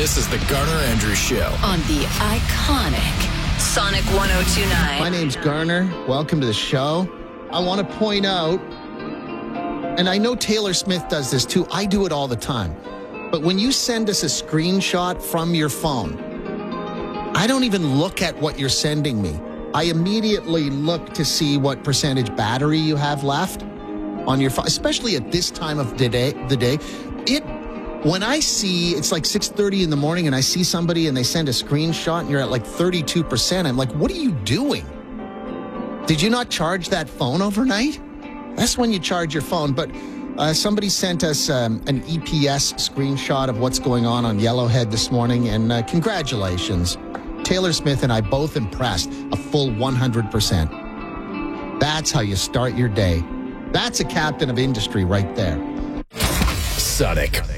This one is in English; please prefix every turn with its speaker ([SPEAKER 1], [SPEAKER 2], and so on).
[SPEAKER 1] This is the Garner Andrews Show
[SPEAKER 2] on the iconic Sonic 102.9.
[SPEAKER 3] My name's Garner. Welcome to the show. I want to point out, and I know Taylor Smith does this too. I do it all the time. But when you send us a screenshot from your phone, I don't even look at what you're sending me. I immediately look to see what percentage battery you have left on your phone, especially at this time of the day. When I see, it's like 6:30 in the morning and I see somebody and they send a screenshot and you're at like 32%, I'm like, what are you doing? Did you not charge that phone overnight? That's when you charge your phone. But somebody sent us an EPS screenshot of what's going on Yellowhead this morning, and congratulations. Taylor Smith and I both impressed, a full 100%. That's how you start your day. That's a captain of industry right there.
[SPEAKER 1] Sonic